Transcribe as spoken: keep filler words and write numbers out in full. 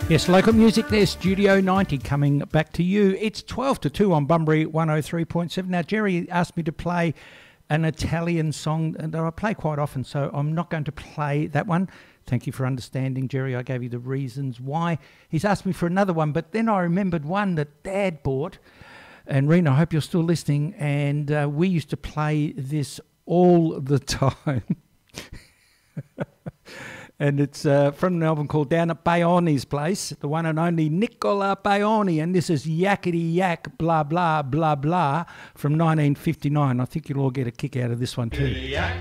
Yes, local music there, Studio ninety coming back to you. It's twelve to two on Bunbury one oh three point seven. Now, Jerry asked me to play an Italian song that I play quite often, so I'm not going to play that one. Thank you for understanding, Jerry. I gave you the reasons why. He's asked me for another one, but then I remembered one that Dad bought. And, Rena, I hope you're still listening. And uh, we used to play this all the time. And it's uh, from an album called Down at Bayone's Place, the one and only Nicola Bayoni. And this is Yakety Yak, blah, blah, blah, blah, from nineteen fifty-nine. I think you'll all get a kick out of this one too. Yak,